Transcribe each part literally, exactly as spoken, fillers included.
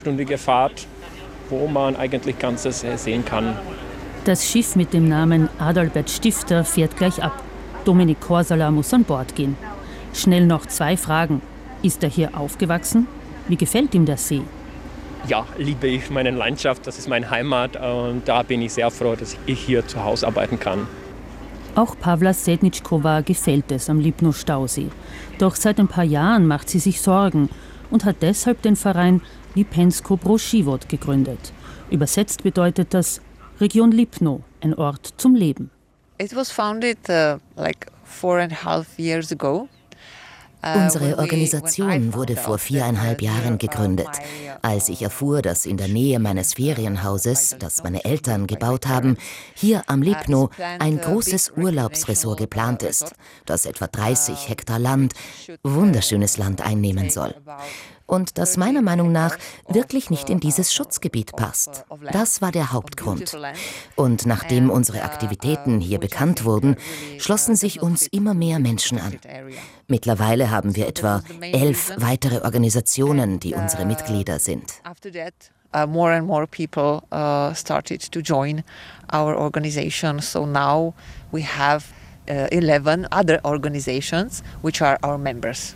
Stündige Fahrt, wo man eigentlich Ganzes sehen kann. Das Schiff mit dem Namen Adalbert Stifter fährt gleich ab. Dominik Korsala muss an Bord gehen. Schnell noch zwei Fragen. Ist er hier aufgewachsen? Wie gefällt ihm der See? Ja, liebe ich meine Landschaft, das ist meine Heimat und da bin ich sehr froh, dass ich hier zu Hause arbeiten kann. Auch Pawla Sedničková gefällt es am Lipno-Stausee. Doch seit ein paar Jahren macht sie sich Sorgen und hat deshalb den Verein Lipensko pro Život gegründet. Übersetzt bedeutet das Region Lipno, ein Ort zum Leben. It was founded uh, like four and a half years ago. Unsere Organisation wurde vor viereinhalb Jahren gegründet. Als ich erfuhr, dass in der Nähe meines Ferienhauses, das meine Eltern gebaut haben, hier am Lipno ein großes Urlaubsresort geplant ist, das etwa dreißig Hektar Land, wunderschönes Land einnehmen soll. Und das meiner Meinung nach wirklich nicht in dieses Schutzgebiet passt. Das war der Hauptgrund. Und nachdem unsere Aktivitäten hier bekannt wurden, schlossen sich uns immer mehr Menschen an. Mittlerweile haben wir etwa elf weitere Organisationen, die unsere Mitglieder sind. Uh, more and more people uh, started to join our organization. So now we have uh, eleven other organizations which are our members.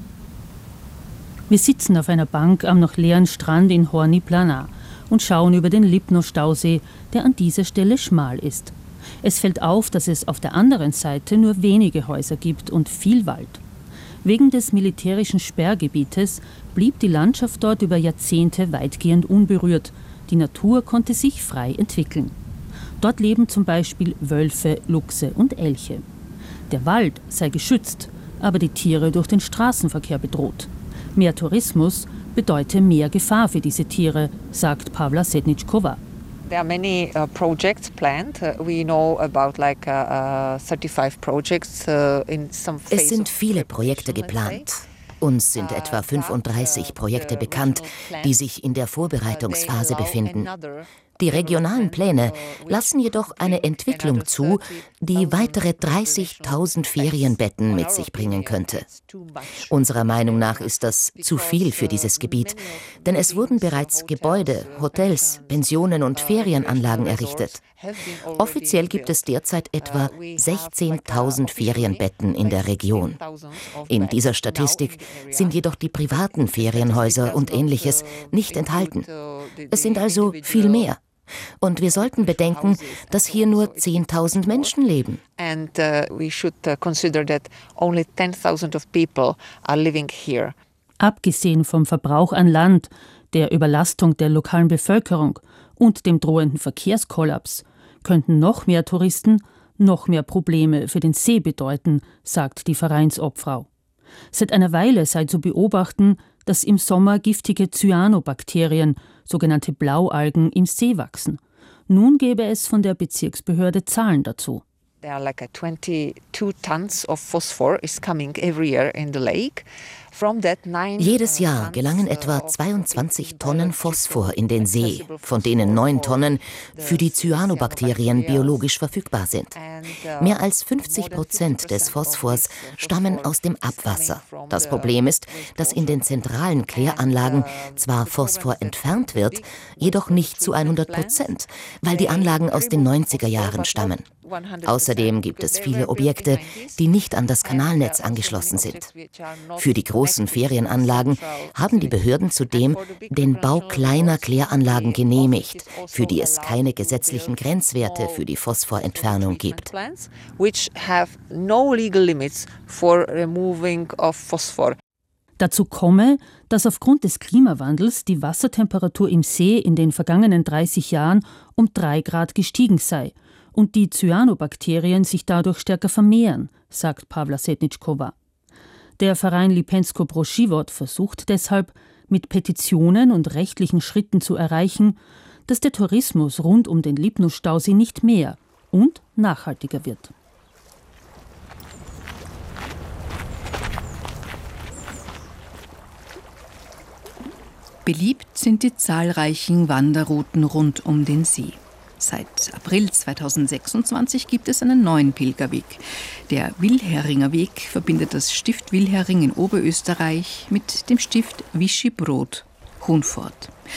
Wir sitzen auf einer Bank am noch leeren Strand in Horní Planá und schauen über den Lipno-Stausee, der an dieser Stelle schmal ist. Es fällt auf, dass es auf der anderen Seite nur wenige Häuser gibt und viel Wald. Wegen des militärischen Sperrgebietes blieb die Landschaft dort über Jahrzehnte weitgehend unberührt. Die Natur konnte sich frei entwickeln. Dort leben zum Beispiel Wölfe, Luchse und Elche. Der Wald sei geschützt, aber die Tiere durch den Straßenverkehr bedroht. Mehr Tourismus bedeute mehr Gefahr für diese Tiere, sagt Pawla Sedničková. There are many uh, projects planned. Uh, we know about like uh, uh, thirty-five projects uh, in some phase. Es sind viele Projekte geplant. Uns sind etwa fünfunddreißig Projekte bekannt, die sich in der Vorbereitungsphase befinden. Die regionalen Pläne lassen jedoch eine Entwicklung zu, die weitere dreißigtausend Ferienbetten mit sich bringen könnte. Unserer Meinung nach ist das zu viel für dieses Gebiet, denn es wurden bereits Gebäude, Hotels, Pensionen und Ferienanlagen errichtet. Offiziell gibt es derzeit etwa sechzehntausend Ferienbetten in der Region. In dieser Statistik sind jedoch die privaten Ferienhäuser und Ähnliches nicht enthalten. Es sind also viel mehr. Und wir sollten bedenken, dass hier nur zehntausend Menschen leben. And uh, we should uh, consider that only ten thousand of people are living here. Abgesehen vom Verbrauch an Land, der Überlastung der lokalen Bevölkerung und dem drohenden Verkehrskollaps könnten noch mehr Touristen noch mehr Probleme für den See bedeuten, sagt die Vereinsobfrau. Seit einer Weile sei zu beobachten, dass im Sommer giftige Cyanobakterien, sogenannte Blaualgen, im See wachsen. Nun gäbe es von der Bezirksbehörde Zahlen dazu. There are like a twenty-two tons of phosphor is coming every year in the lake. Jedes Jahr gelangen etwa zweiundzwanzig Tonnen Phosphor in den See, von denen neun Tonnen für die Cyanobakterien biologisch verfügbar sind. Mehr als fünfzig Prozent des Phosphors stammen aus dem Abwasser. Das Problem ist, dass in den zentralen Kläranlagen zwar Phosphor entfernt wird, jedoch nicht zu hundert Prozent, weil die Anlagen aus den neunziger Jahren stammen. Außerdem gibt es viele Objekte, die nicht an das Kanalnetz angeschlossen sind. Für die großen Ferienanlagen haben die Behörden zudem den Bau kleiner Kläranlagen genehmigt, für die es keine gesetzlichen Grenzwerte für die Phosphorentfernung gibt. Dazu komme, dass aufgrund des Klimawandels die Wassertemperatur im See in den vergangenen dreißig Jahren um drei Grad gestiegen sei und die Cyanobakterien sich dadurch stärker vermehren, sagt Pawla Sedničková. Der Verein Lipensko pro Život versucht deshalb, mit Petitionen und rechtlichen Schritten zu erreichen, dass der Tourismus rund um den Lipno-Stausee nicht mehr und nachhaltiger wird. Beliebt sind die zahlreichen Wanderrouten rund um den See. Seit April zweitausendsechsundzwanzig gibt es einen neuen Pilgerweg. Der Wilheringer Weg verbindet das Stift Wilhering in Oberösterreich mit dem Stift Vichy Brod, Hunfort.